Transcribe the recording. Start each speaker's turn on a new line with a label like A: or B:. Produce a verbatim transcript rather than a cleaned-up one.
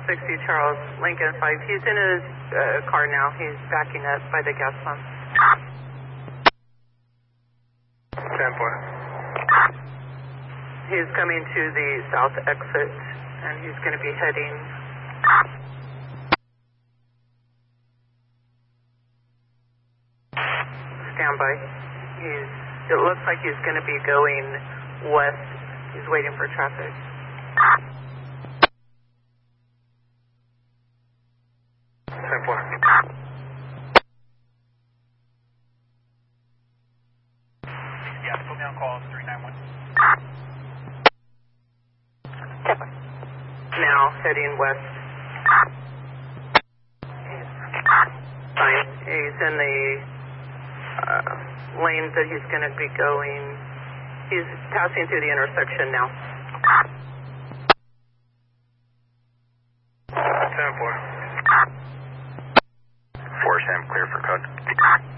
A: sixty Charles Lincoln five. He's in his uh, car now. He's backing up by the gas pump.
B: ten four.
A: He's coming to the south exit, and he's going to be heading... Stand by. He's, it looks like he's going to be going west. He's waiting for traffic.
B: ten four. Yeah, put me on call three nine one.
A: Now heading west. Fine. He's in the uh, lanes that he's going to be going. He's passing through the intersection now.
B: ten four. four Sam, clear for code.